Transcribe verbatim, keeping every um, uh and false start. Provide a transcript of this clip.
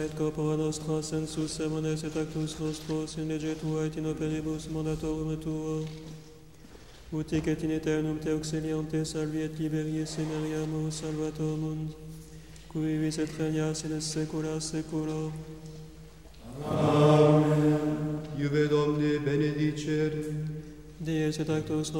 Et corpora nostra sensus semones et actus nostros in lege tua et in operibus mandatorum tuo. Utic et in aeternum te auxiliante salvi et liberi semeriamus salvator mundi, qui vivis et regnas in saecula saeculorum. Amen. Iuve Domini benedicere. Dies et actus